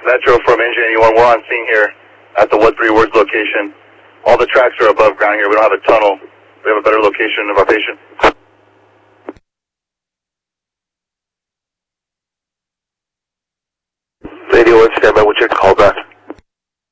Metro from Engine 81, we're on scene here at the What 3 Words location. All the tracks are above ground here. We don't have a tunnel. We have a better location of our patient. 81, stand by, we'll check the call back.